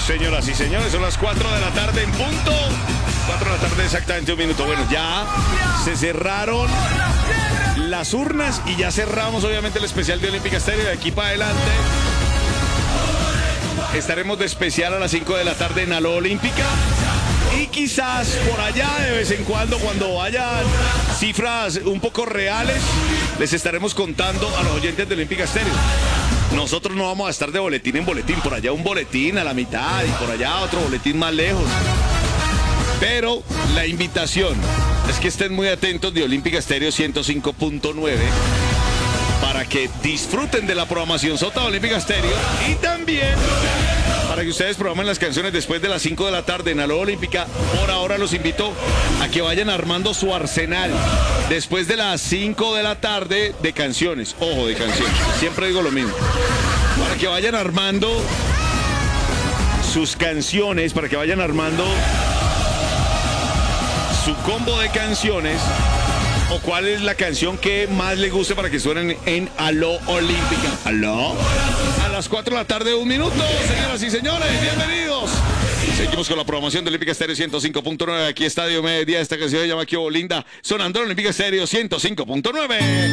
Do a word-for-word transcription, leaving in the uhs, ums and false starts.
Señoras y señores, son las cuatro de la tarde en punto. cuatro de la tarde, exactamente un minuto. Bueno, ya se cerraron las urnas y ya cerramos obviamente el especial de Olímpica Estéreo. De aquí para adelante estaremos de especial a las cinco de la tarde en Aló Olímpica. Y quizás por allá de vez en cuando, cuando hayan cifras un poco reales, les estaremos contando a los oyentes de Olímpica Estéreo. Nosotros no vamos a estar de boletín en boletín, por allá un boletín a la mitad y por allá otro boletín más lejos. Pero la invitación es que estén muy atentos de Olímpica Estéreo ciento cinco punto nueve para que disfruten de la programación Sota de Olímpica Estéreo y también para que ustedes programen las canciones después de las cinco de la tarde en Aló Olímpica. Por ahora los invito a que vayan armando su arsenal después de las cinco de la tarde de canciones. Ojo, de canciones. Siempre digo lo mismo. Para que vayan armando sus canciones, para que vayan armando su combo de canciones o cuál es la canción que más les guste para que suenen en Aló Olímpica. ¿Aló? A las cuatro de la tarde, un minuto, señoras y señores, bienvenidos. Seguimos con la programación de Olímpica Estéreo ciento cinco punto nueve. Aquí Estadio Media, esta canción se llama Qué Linda, sonando en Olímpica Estéreo ciento cinco punto nueve.